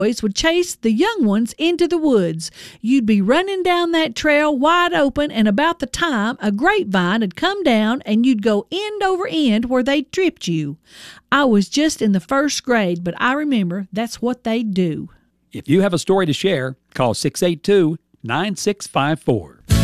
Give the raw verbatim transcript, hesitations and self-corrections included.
boys would chase the young ones into the woods. You'd be running down that trail wide open, and about the time a grapevine had come down and you'd go end over end where they'd tripped you. I was just in the first grade, but I remember that's what they'd do. If you have a story to share, call six eight two, nine six five four.